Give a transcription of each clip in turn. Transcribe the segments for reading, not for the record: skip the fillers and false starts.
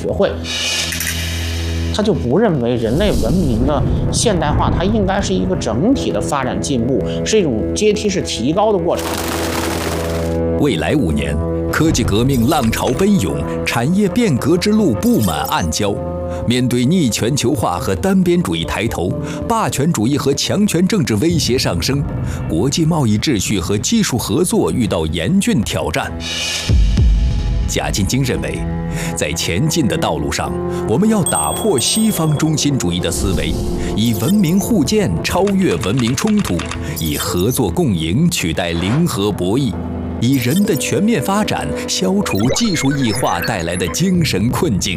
学会。他就不认为人类文明的现代化，它应该是一个整体的发展进步，是一种阶梯式提高的过程。 未来5年，科技革命浪潮奔涌，产业变革之路布满暗礁。面对逆全球化和单边主义抬头，霸权主义和强权政治威胁上升，国际贸易秩序和技术合作遇到严峻挑战。贾进京认为，在前进的道路上，我们要打破西方中心主义的思维，以文明互鉴超越文明冲突，以合作共赢取代零和博弈，以人的全面发展消除技术异化带来的精神困境。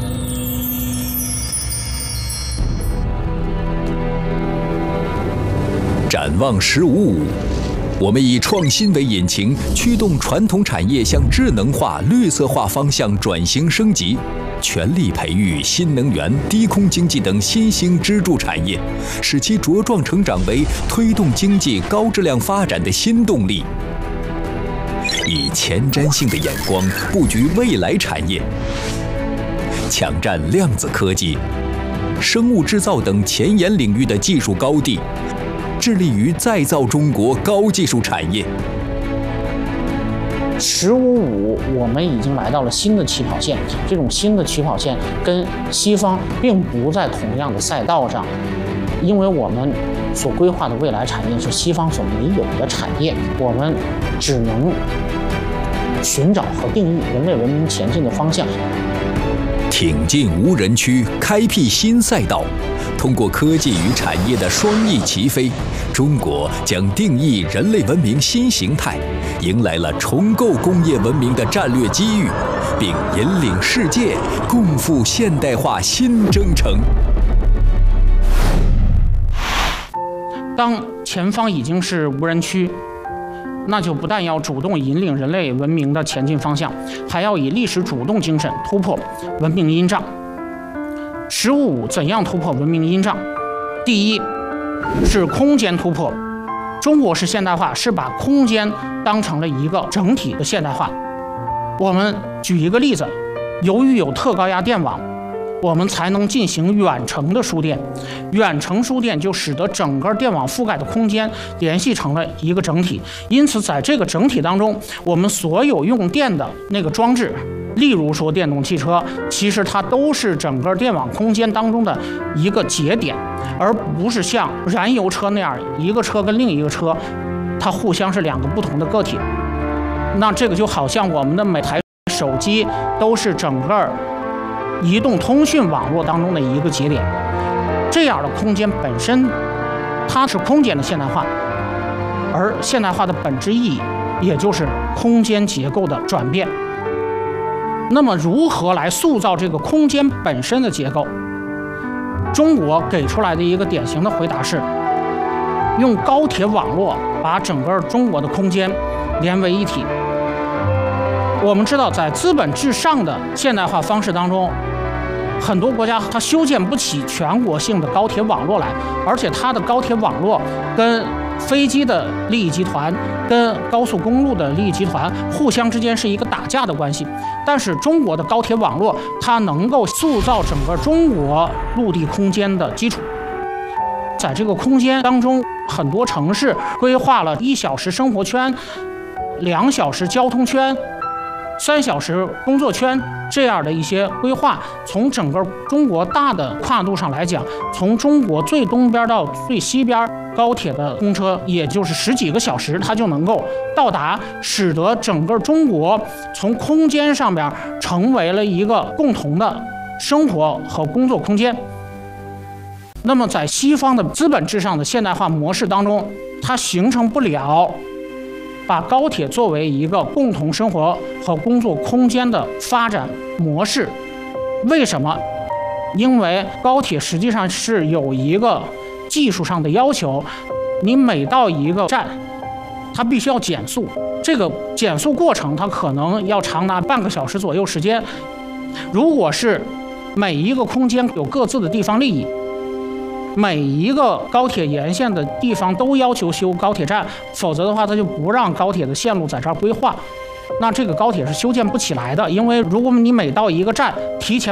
展望15+5，我们以创新为引擎，驱动传统产业向智能化、绿色化方向转型升级，全力培育新能源、低空经济等新兴支柱产业，使其茁壮成长为推动经济高质量发展的新动力。以前瞻性的眼光布局未来产业，抢占量子科技、生物制造等前沿领域的技术高地，致力于再造中国高技术产业。 15+5，我们已经来到了新的起跑线。这种新的起跑线跟西方并不在同样的赛道上，因为我们所规划的未来产业是西方所没有的产业，我们只能寻找和定义人类文明前进的方向。 挺进无人区，开辟新赛道。通过科技与产业的双翼齐飞，中国将定义人类文明新形态，迎来了重构工业文明的战略机遇，并引领世界共赴现代化新征程。 当前方已经是无人区，那就不但要主动引领人类文明的前进方向，还要以历史主动精神突破文明阴障。15+5怎样突破文明阴障？第一是空间突破。中国式现代化是把空间当成了一个整体的现代化。我们举一个例子，由于有特高压电网，我们才能进行远程的输电。远程输电就使得整个电网覆盖的空间联系成了一个整体。因此在这个整体当中，我们所有用电的那个装置，例如说电动汽车，其实它都是整个电网空间当中的一个节点，而不是像燃油车那样一个车跟另一个车它互相是2个不同的个体。那这个就好像我们的每台手机都是整个移动通讯网络当中的一个节点。这样的空间本身它是空间的现代化，而现代化的本质意义也就是空间结构的转变。那么如何来塑造这个空间本身的结构？中国给出来的一个典型的回答是用高铁网络把整个中国的空间连为一体。我们知道在资本至上的现代化方式当中，很多国家它修建不起全国性的高铁网络来，而且它的高铁网络跟飞机的利益集团跟高速公路的利益集团互相之间是一个打架的关系。但是中国的高铁网络它能够塑造整个中国陆地空间的基础。在这个空间当中，很多城市规划了1小时生活圈、2小时交通圈、3小时工作圈这样的一些规划。从整个中国大的跨度上来讲，从中国最东边到最西边，高铁的通车也就是10几个小时它就能够到达，使得整个中国从空间上边成为了一个共同的生活和工作空间。那么在西方的资本至上的现代化模式当中，它形成不了把高铁作为一个共同生活和工作空间的发展模式。为什么？因为高铁实际上是有一个技术上的要求，你每到一个站它必须要减速，这个减速过程它可能要长达半个小时左右时间。如果是每一个空间有各自的地方利益，每一个高铁沿线的地方都要求修高铁站，否则的话它就不让高铁的线路在这儿规划，那这个高铁是修建不起来的。因为如果你每到一个站提前